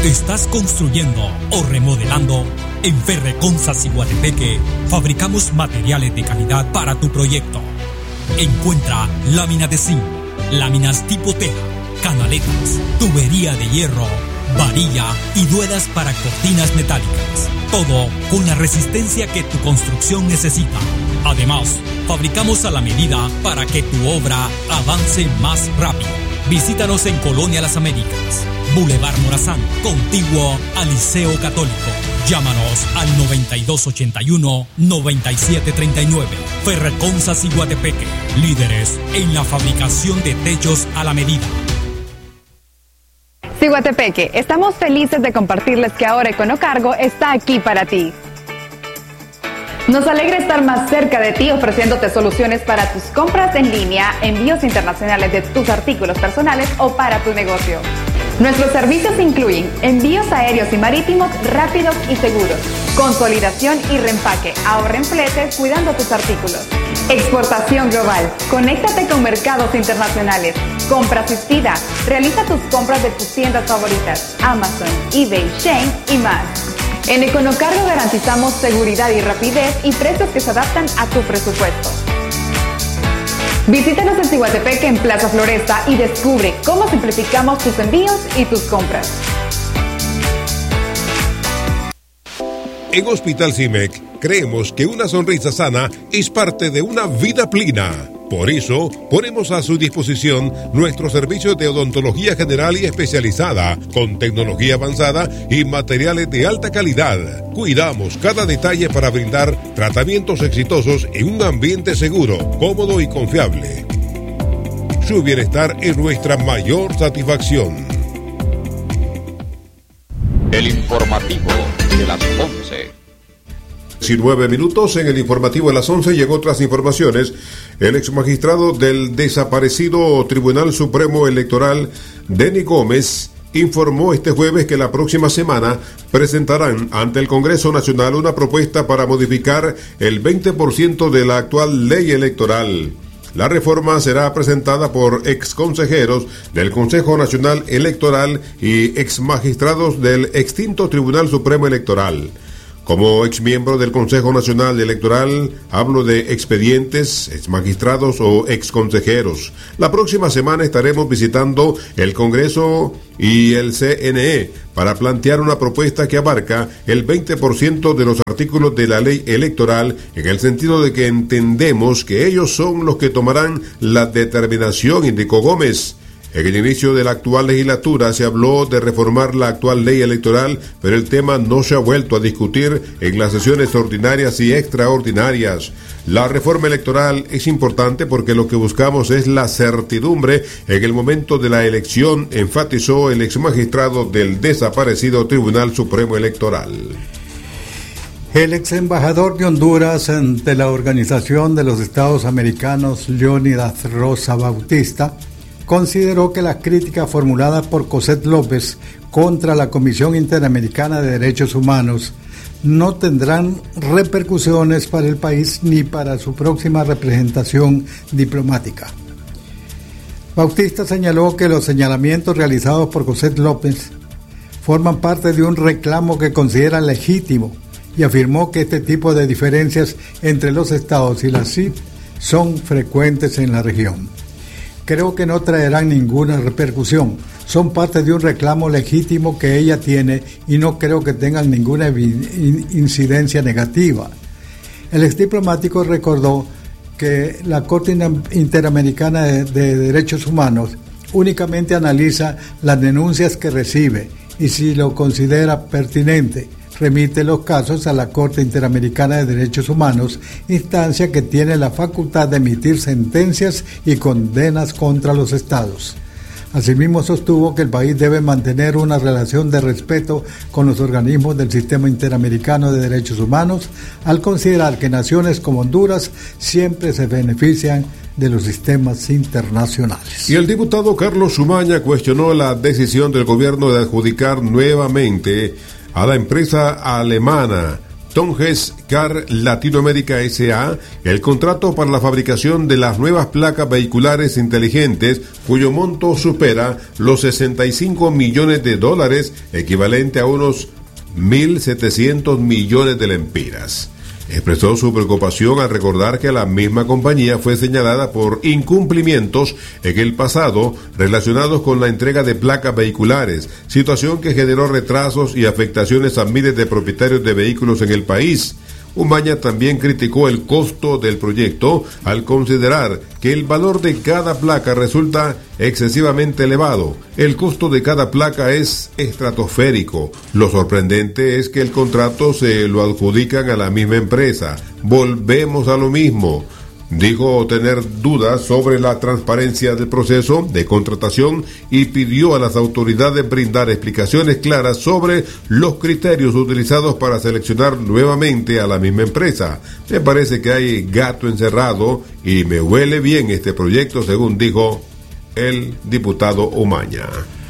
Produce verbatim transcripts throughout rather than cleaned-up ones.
¿Estás construyendo o remodelando? En Ferreconsa Ciguatepeque fabricamos materiales de calidad para tu proyecto. Encuentra lámina de zinc, láminas tipo teja, canaletas, tubería de hierro, varilla y duelas para cortinas metálicas. Todo con la resistencia que tu construcción necesita. Además, fabricamos a la medida para que tu obra avance más rápido. Visítanos en Colonia Las Américas, Boulevard Morazán, contiguo al Liceo Católico. Llámanos al noventa y dos ochenta y uno, noventa y siete treinta y nueve. Ferreconsa Ciguatepeque, líderes en la fabricación de techos a la medida. Ciguatepeque, estamos felices de compartirles que ahora Econocargo está aquí para ti. Nos alegra estar más cerca de ti ofreciéndote soluciones para tus compras en línea, envíos internacionales de tus artículos personales o para tu negocio. Nuestros servicios incluyen envíos aéreos y marítimos rápidos y seguros, consolidación y reempaque, ahorra en fletes cuidando tus artículos. Exportación global, conéctate con mercados internacionales, compra asistida, realiza tus compras de tus tiendas favoritas, Amazon, eBay, Shein y más. En Econocargo garantizamos seguridad y rapidez y precios que se adaptan a tu presupuesto. Visítanos en Ciguatepeque en Plaza Floresta y descubre cómo simplificamos tus envíos y tus compras. En Hospital CIMEC creemos que una sonrisa sana es parte de una vida plena. Por eso, ponemos a su disposición nuestros servicios de odontología general y especializada, con tecnología avanzada y materiales de alta calidad. Cuidamos cada detalle para brindar tratamientos exitosos en un ambiente seguro, cómodo y confiable. Su bienestar es nuestra mayor satisfacción. El informativo de las once. diecinueve minutos en el informativo de las once llegó otras informaciones. El exmagistrado del desaparecido Tribunal Supremo Electoral, Denny Gómez, informó este jueves que la próxima semana presentarán ante el Congreso Nacional una propuesta para modificar el veinte por ciento de la actual ley electoral. La reforma será presentada por exconsejeros del Consejo Nacional Electoral y exmagistrados del extinto Tribunal Supremo Electoral. Como exmiembro del Consejo Nacional Electoral, hablo de expedientes, exmagistrados o exconsejeros. La próxima semana estaremos visitando el Congreso y el C N E para plantear una propuesta que abarca el veinte por ciento de los artículos de la ley electoral, en el sentido de que entendemos que ellos son los que tomarán la determinación, indicó Gómez. En el inicio de la actual legislatura se habló de reformar la actual ley electoral, pero el tema no se ha vuelto a discutir en las sesiones ordinarias y extraordinarias. La reforma electoral es importante porque lo que buscamos es la certidumbre en el momento de la elección, enfatizó el exmagistrado del desaparecido Tribunal Supremo Electoral. El ex embajador de Honduras ante la Organización de los Estados Americanos, Leonidas Rosa Bautista, consideró que las críticas formuladas por Cosette López contra la Comisión Interamericana de Derechos Humanos no tendrán repercusiones para el país ni para su próxima representación diplomática. Bautista señaló que los señalamientos realizados por Cosette López forman parte de un reclamo que considera legítimo y afirmó que este tipo de diferencias entre los estados y la C I D son frecuentes en la región. Creo que no traerán ninguna repercusión. Son parte de un reclamo legítimo que ella tiene y no creo que tengan ninguna incidencia negativa. El exdiplomático recordó que la Corte Interamericana de, de Derechos Humanos únicamente analiza las denuncias que recibe y si lo considera pertinente, remite los casos a la Corte Interamericana de Derechos Humanos, instancia que tiene la facultad de emitir sentencias y condenas contra los estados. Asimismo, sostuvo que el país debe mantener una relación de respeto con los organismos del Sistema Interamericano de Derechos Humanos, al considerar que naciones como Honduras siempre se benefician de los sistemas internacionales. Y el diputado Carlos Umaña cuestionó la decisión del gobierno de adjudicar nuevamente a la empresa alemana Tonges Car Latinoamérica S A el contrato para la fabricación de las nuevas placas vehiculares inteligentes, cuyo monto supera los sesenta y cinco millones de dólares, equivalente a unos mil setecientos millones de lempiras. Expresó su preocupación al recordar que la misma compañía fue señalada por incumplimientos en el pasado relacionados con la entrega de placas vehiculares, situación que generó retrasos y afectaciones a miles de propietarios de vehículos en el país. Umaña también criticó el costo del proyecto al considerar que el valor de cada placa resulta excesivamente elevado. El costo de cada placa es estratosférico. Lo sorprendente es que el contrato se lo adjudican a la misma empresa. Volvemos a lo mismo. Dijo tener dudas sobre la transparencia del proceso de contratación y pidió a las autoridades brindar explicaciones claras sobre los criterios utilizados para seleccionar nuevamente a la misma empresa. Me parece que hay gato encerrado y me huele bien este proyecto, según dijo el diputado Umaña.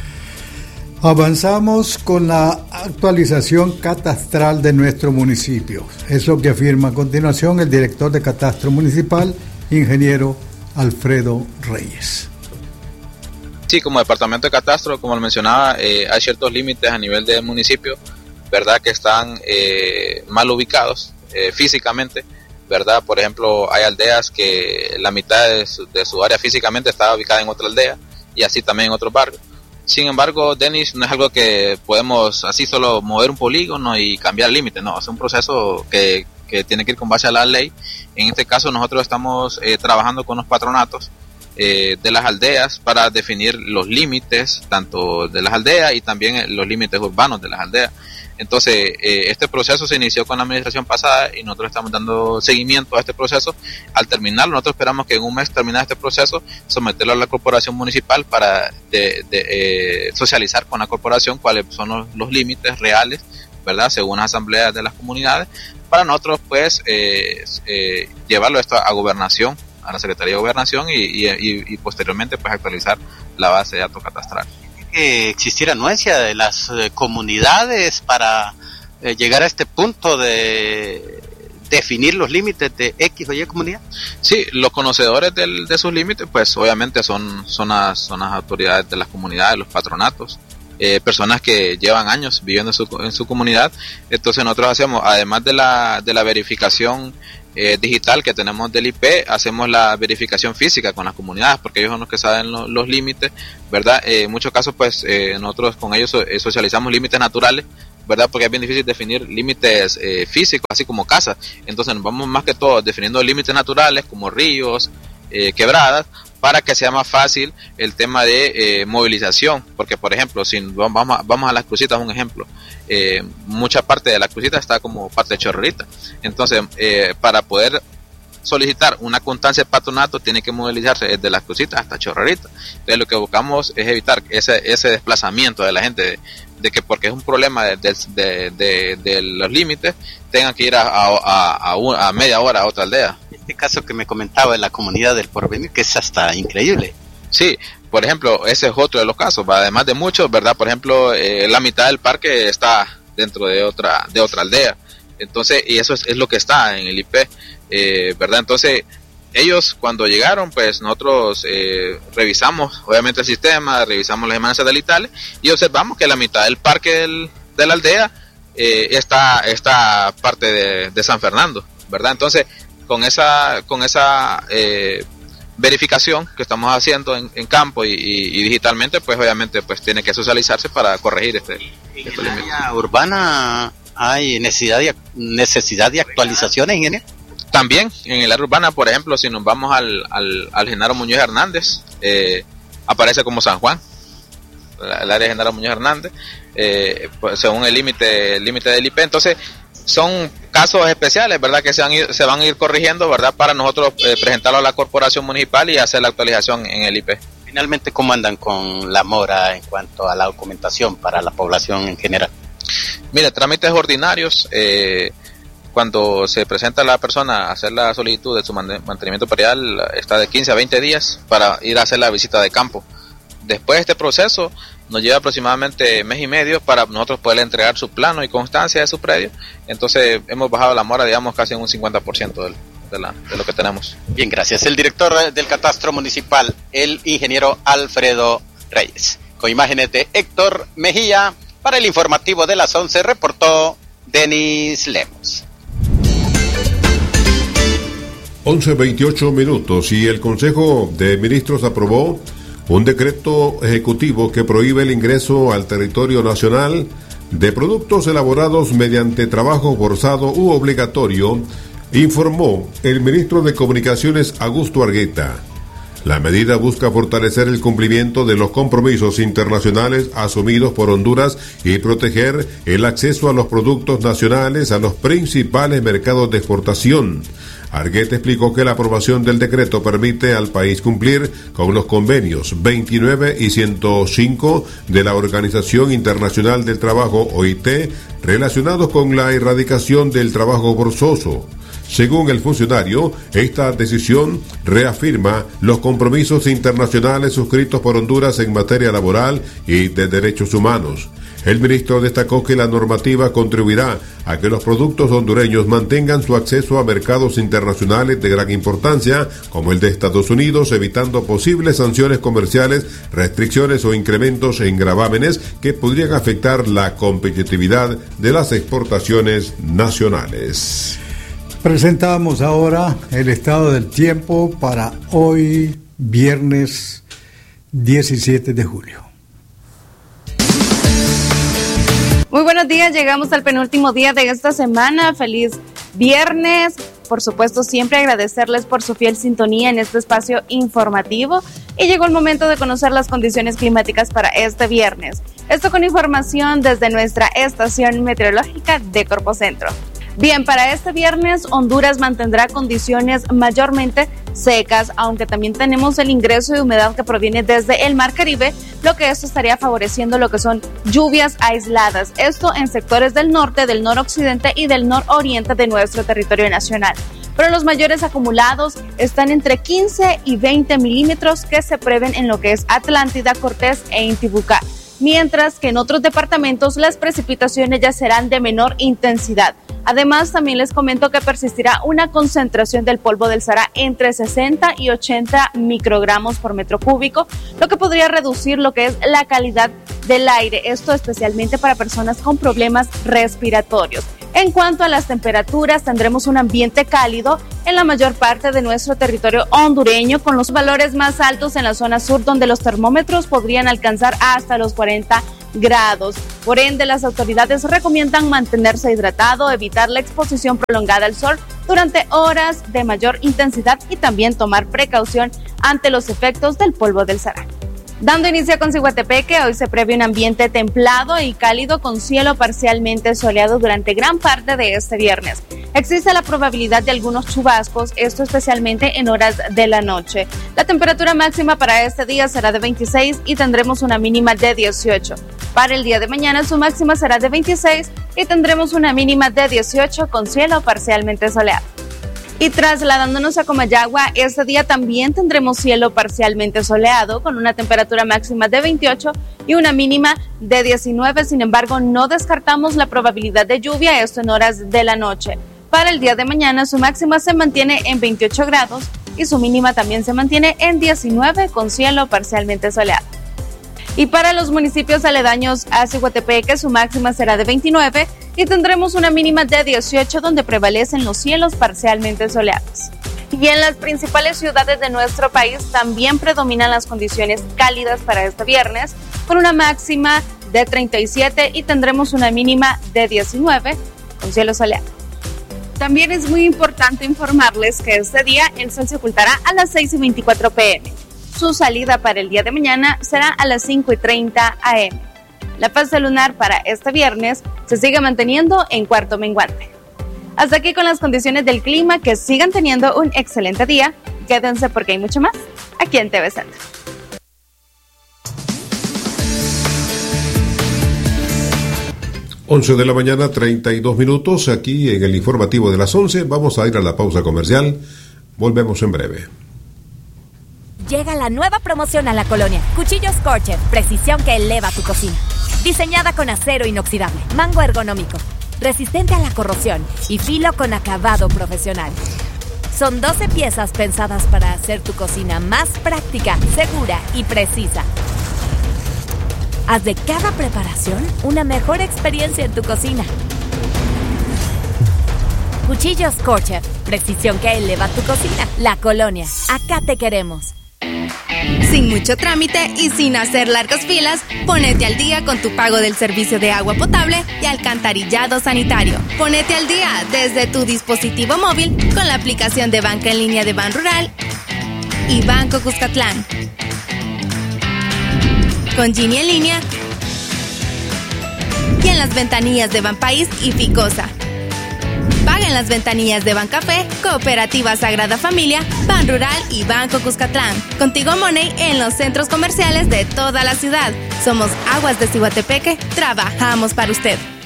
Avanzamos con la actualización catastral de nuestro municipio. Es lo que afirma a continuación el director de Catastro Municipal, ingeniero Alfredo Reyes. Sí, como departamento de catastro, como lo mencionaba, eh, hay ciertos límites a nivel del municipio, ¿verdad?, que están eh, mal ubicados eh, físicamente, ¿verdad? Por ejemplo, hay aldeas que la mitad de su, de su área físicamente está ubicada en otra aldea y así también en otros barrios. Sin embargo, Denis, no es algo que podemos así solo mover un polígono y cambiar el límite, no, es un proceso que, que tiene que ir con base a la ley. En este caso nosotros estamos eh, trabajando con los patronatos eh, de las aldeas para definir los límites, tanto de las aldeas y también los límites urbanos de las aldeas. Entonces, eh, este proceso se inició con la administración pasada y nosotros estamos dando seguimiento a este proceso. Al terminarlo, nosotros esperamos que en un mes terminar este proceso, someterlo a la corporación municipal para de, de, eh, socializar con la corporación cuáles son los, los límites reales, ¿verdad?, según las asambleas de las comunidades, para nosotros pues eh, eh, llevarlo esto a gobernación, a la Secretaría de Gobernación y, y, y, y posteriormente pues actualizar la base de datos catastral. Que existiera anuencia de las eh, comunidades para eh, llegar a este punto de definir los límites de X o Y comunidad. Sí, los conocedores del, de sus límites pues obviamente son, son, las, son las autoridades de las comunidades, los patronatos, eh, personas que llevan años viviendo en su, en su comunidad. Entonces nosotros hacemos, además de la, de la verificación Eh, digital que tenemos del I P, hacemos la verificación física con las comunidades, porque ellos son los que saben lo, los límites, ¿verdad? Eh, en muchos casos, pues, eh, nosotros con ellos eh, socializamos límites naturales, ¿verdad? Porque es bien difícil definir límites eh, físicos, así como casas. Entonces nos vamos más que todo definiendo límites naturales, como ríos, eh, quebradas, para que sea más fácil el tema de eh, movilización, porque por ejemplo, si vamos a, vamos a las Crucitas, un ejemplo, eh, mucha parte de la Crucita está como parte de Chorrerita, entonces eh, para poder solicitar una constancia de patronato tiene que movilizarse desde las Crucitas hasta Chorrerita. Entonces lo que buscamos es evitar ese, ese desplazamiento de la gente, de, de que porque es un problema de, de, de, de, de los límites, tengan que ir a, a, a, a media hora a otra aldea. Este caso que me comentaba de la comunidad del Porvenir, que es hasta increíble. Sí, por ejemplo, ese es otro de los casos, además de muchos, ¿verdad? Por ejemplo, eh, la mitad del parque está dentro de otra de otra aldea, entonces, y eso es, es lo que está en el I P, eh, ¿verdad? Entonces, ellos cuando llegaron, pues nosotros eh, revisamos, obviamente, el sistema, revisamos las imágenes satelitales y observamos que la mitad del parque del, de la aldea eh, está, está parte de, de San Fernando, ¿verdad? Entonces, con esa con esa eh, verificación que estamos haciendo en, en campo y, y, y digitalmente, pues obviamente pues tiene que socializarse para corregir este, este ¿En el área urbana hay necesidad de, necesidad de actualizaciones, ingeniero? También en el área urbana, por ejemplo, si nos vamos al, al, al Genaro Muñoz Hernández, eh, aparece como San Juan, el área de Genaro Muñoz Hernández, eh, pues, según el límite el límite del I P. Entonces, son casos especiales, ¿verdad?, que se van, a ir, se van a ir corrigiendo, ¿verdad?, para nosotros eh, presentarlo a la corporación municipal y hacer la actualización en el I P. Finalmente, ¿cómo andan con la mora en cuanto a la documentación para la población en general? Mire, trámites ordinarios, eh, cuando se presenta la persona a hacer la solicitud de su mantenimiento predial, está de quince a veinte días para ir a hacer la visita de campo, después de este proceso nos lleva aproximadamente mes y medio para nosotros poder entregar su plano y constancia de su predio. Entonces hemos bajado la mora, digamos, casi en un cincuenta por ciento del, de, la, de lo que tenemos. Bien, gracias. El director del Catastro Municipal, el ingeniero Alfredo Reyes. Con imágenes de Héctor Mejía, para el informativo de las once reportó Denis Lemos. once veintiocho minutos y el Consejo de Ministros aprobó un decreto ejecutivo que prohíbe el ingreso al territorio nacional de productos elaborados mediante trabajo forzado u obligatorio, informó el ministro de Comunicaciones Augusto Argueta. La medida busca fortalecer el cumplimiento de los compromisos internacionales asumidos por Honduras y proteger el acceso a los productos nacionales a los principales mercados de exportación. Argueta explicó que la aprobación del decreto permite al país cumplir con los convenios veintinueve y ciento cinco de la Organización Internacional del Trabajo, O I T, relacionados con la erradicación del trabajo forzoso. Según el funcionario, esta decisión reafirma los compromisos internacionales suscritos por Honduras en materia laboral y de derechos humanos. El ministro destacó que la normativa contribuirá a que los productos hondureños mantengan su acceso a mercados internacionales de gran importancia, como el de Estados Unidos, evitando posibles sanciones comerciales, restricciones o incrementos en gravámenes que podrían afectar la competitividad de las exportaciones nacionales. Presentamos ahora el estado del tiempo para hoy, viernes diecisiete de julio. Muy buenos días, llegamos al penúltimo día de esta semana. Feliz viernes. Por supuesto, siempre agradecerles por su fiel sintonía en este espacio informativo. Y llegó el momento de conocer las condiciones climáticas para este viernes. Esto con información desde nuestra estación meteorológica de Corpocentro. Bien, para este viernes Honduras mantendrá condiciones mayormente secas, aunque también tenemos el ingreso de humedad que proviene desde el Mar Caribe, lo que esto estaría favoreciendo lo que son lluvias aisladas, esto en sectores del norte, del noroccidente y del nororiente de nuestro territorio nacional. Pero los mayores acumulados están entre quince y veinte milímetros que se prevén en lo que es Atlántida, Cortés e Intibucá, mientras que en otros departamentos las precipitaciones ya serán de menor intensidad. Además, también les comento que persistirá una concentración del polvo del Sahara entre sesenta y ochenta microgramos por metro cúbico, lo que podría reducir lo que es la calidad del aire, esto especialmente para personas con problemas respiratorios. En cuanto a las temperaturas, tendremos un ambiente cálido en la mayor parte de nuestro territorio hondureño, con los valores más altos en la zona sur, donde los termómetros podrían alcanzar hasta los cuarenta grados. Por ende, las autoridades recomiendan mantenerse hidratado, evitar la exposición prolongada al sol durante horas de mayor intensidad y también tomar precaución ante los efectos del polvo del Sahara. Dando inicio con Ciguatepeque, hoy se prevé un ambiente templado y cálido con cielo parcialmente soleado durante gran parte de este viernes. Existe la probabilidad de algunos chubascos, esto especialmente en horas de la noche. La temperatura máxima para este día será de veintiséis y tendremos una mínima de dieciocho. Para el día de mañana su máxima será de veintiséis y tendremos una mínima de dieciocho con cielo parcialmente soleado. Y trasladándonos a Comayagua, este día también tendremos cielo parcialmente soleado con una temperatura máxima de veintiocho y una mínima de diecinueve. Sin embargo, no descartamos la probabilidad de lluvia, esto en horas de la noche. Para el día de mañana, su máxima se mantiene en veintiocho grados y su mínima también se mantiene en diecinueve con cielo parcialmente soleado. Y para los municipios aledaños a Ciguatepeque, su máxima será de veintinueve y tendremos una mínima de dieciocho, donde prevalecen los cielos parcialmente soleados. Y en las principales ciudades de nuestro país también predominan las condiciones cálidas para este viernes, con una máxima de treinta y siete y tendremos una mínima de diecinueve con cielo soleado. También es muy importante informarles que este día el sol se ocultará a las seis y veinticuatro pm. Su salida para el día de mañana será a las cinco y treinta am. La fase lunar para este viernes se sigue manteniendo en cuarto menguante. Hasta aquí con las condiciones del clima, que sigan teniendo un excelente día. Quédense porque hay mucho más aquí en T V Centro. once de la mañana, treinta y dos minutos, aquí en el informativo de las once. Vamos a ir a la pausa comercial. Volvemos en breve. Llega la nueva promoción a la colonia. Cuchillos Scorcher, precisión que eleva tu cocina. Diseñada con acero inoxidable, mango ergonómico, resistente a la corrosión y filo con acabado profesional. Son doce piezas pensadas para hacer tu cocina más práctica, segura y precisa. Haz de cada preparación una mejor experiencia en tu cocina. Cuchillos Scorcher, precisión que eleva tu cocina. La Colonia, acá te queremos. Sin mucho trámite y sin hacer largas filas, ponete al día con tu pago del servicio de agua potable y alcantarillado sanitario. Ponete al día desde tu dispositivo móvil con la aplicación de banca en línea de Banrural y Banco Cuscatlán. Con Gini en línea y en las ventanillas de Banpaís y Ficosa. Paga en las ventanillas de Bancafé, Cooperativa Sagrada Familia, Banrural y Banco Cuscatlán. Contigo Money en los centros comerciales de toda la ciudad. Somos Aguas de Ciguatepeque, trabajamos para usted.